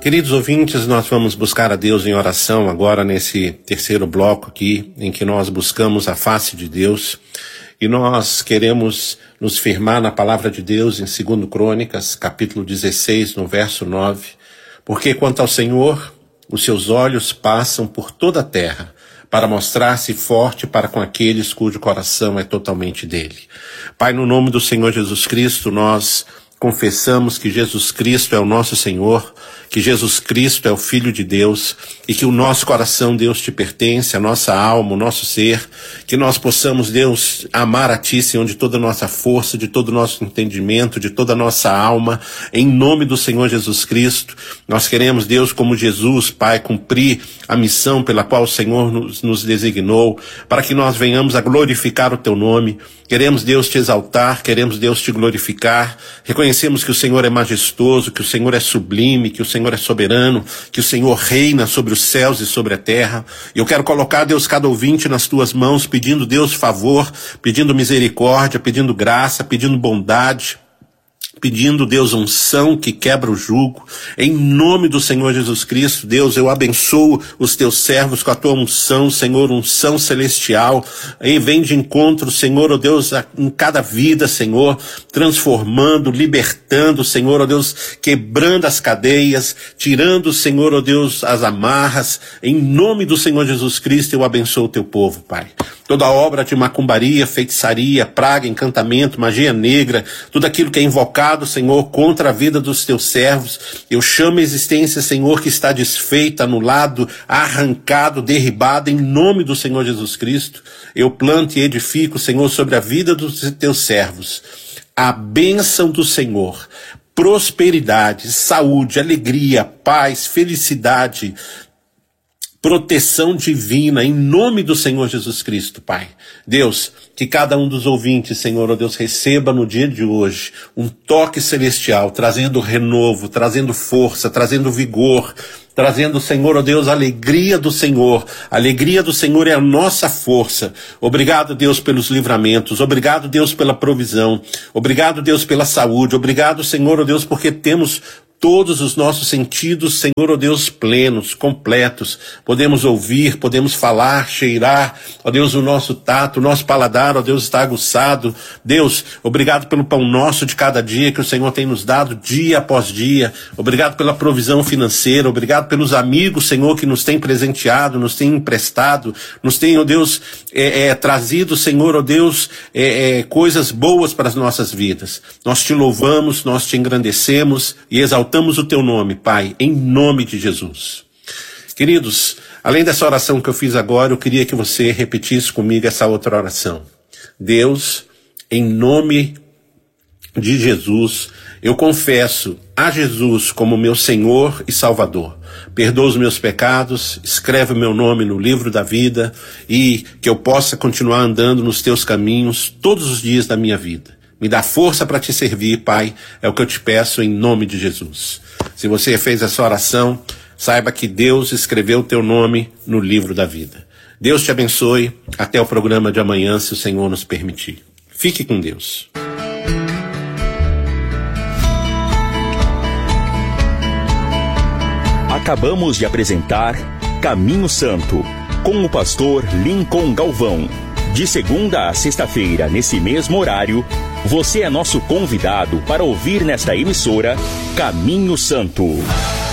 Queridos ouvintes, nós vamos buscar a Deus em oração agora nesse terceiro bloco aqui, em que nós buscamos a face de Deus e nós queremos nos firmar na palavra de Deus em 2 Crônicas, capítulo 16, no verso 9, porque quanto ao Senhor, os seus olhos passam por toda a terra para mostrar-se forte para com aqueles cujo coração é totalmente dele. Pai, no nome do Senhor Jesus Cristo, nós confessamos que Jesus Cristo é o nosso Senhor, que Jesus Cristo é o Filho de Deus e que o nosso coração, Deus, te pertence, a nossa alma, o nosso ser, que nós possamos, Deus, amar a Ti, Senhor, de toda a nossa força, de todo o nosso entendimento, de toda a nossa alma, em nome do Senhor Jesus Cristo. Nós queremos, Deus, como Jesus, Pai, cumprir a missão pela qual o Senhor nos designou, para que nós venhamos a glorificar o Teu nome. Queremos, Deus, te exaltar, queremos, Deus, te glorificar. Reconhecemos que o Senhor é majestoso, que o Senhor é sublime, que o Senhor é soberano, que o Senhor reina sobre os céus e sobre a terra. Eu quero colocar, Deus, cada ouvinte nas Tuas mãos, pedindo, Deus, favor, pedindo misericórdia, pedindo graça, pedindo bondade, pedindo, Deus, unção que quebra o jugo. Em nome do Senhor Jesus Cristo, Deus, eu abençoo os Teus servos com a Tua unção, Senhor, unção celestial. E vem de encontro, Senhor, ó Deus, em cada vida, Senhor, transformando, libertando, Senhor, ó Deus, quebrando as cadeias, tirando, Senhor, ó Deus, as amarras. Em nome do Senhor Jesus Cristo, eu abençoo o Teu povo, Pai. Toda obra de macumbaria, feitiçaria, praga, encantamento, magia negra, tudo aquilo que é invocado, Senhor, contra a vida dos Teus servos, eu chamo a existência, Senhor, que está desfeita, anulado, arrancado, derribado, em nome do Senhor Jesus Cristo. Eu planto e edifico, Senhor, sobre a vida dos Teus servos a bênção do Senhor, prosperidade, saúde, alegria, paz, felicidade, proteção divina, em nome do Senhor Jesus Cristo, Pai. Deus, que cada um dos ouvintes, Senhor, ó Deus, receba no dia de hoje um toque celestial, trazendo renovo, trazendo força, trazendo vigor, trazendo, Senhor, ó Deus, a alegria do Senhor. A alegria do Senhor é a nossa força. Obrigado, Deus, pelos livramentos. Obrigado, Deus, pela provisão. Obrigado, Deus, pela saúde. Obrigado, Senhor, ó Deus, porque temos todos os nossos sentidos, Senhor, ó Deus, plenos, completos. Podemos ouvir, podemos falar, cheirar, ó Deus, o nosso tato, o nosso paladar, ó Deus, está aguçado. Deus, obrigado pelo pão nosso de cada dia que o Senhor tem nos dado dia após dia. Obrigado pela provisão financeira, obrigado pelos amigos, Senhor, que nos tem presenteado, nos tem emprestado, nos tem, ó Deus, trazido, Senhor, ó Deus, coisas boas para as nossas vidas. Nós te louvamos, nós te engrandecemos e exaltamos o Teu nome, Pai, em nome de Jesus. Queridos, além dessa oração que eu fiz agora, eu queria que você repetisse comigo essa outra oração. Deus, em nome de Jesus, eu confesso a Jesus como meu Senhor e Salvador. Perdoa os meus pecados, escreve o meu nome no livro da vida e que eu possa continuar andando nos Teus caminhos todos os dias da minha vida. Me dá força para te servir, Pai, é o que eu te peço em nome de Jesus. Se você fez essa oração, saiba que Deus escreveu o teu nome no livro da vida. Deus te abençoe, até o programa de amanhã, se o Senhor nos permitir. Fique com Deus. Acabamos de apresentar Caminho Santo, com o pastor Lincoln Galvão. De segunda a sexta-feira, nesse mesmo horário, você é nosso convidado para ouvir nesta emissora Caminho Santo.